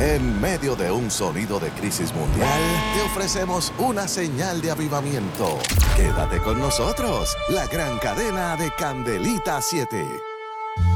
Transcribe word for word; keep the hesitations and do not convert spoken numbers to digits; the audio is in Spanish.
En medio de un sonido de crisis mundial, te ofrecemos una señal de avivamiento. Quédate con nosotros, la gran cadena de Candelita siete.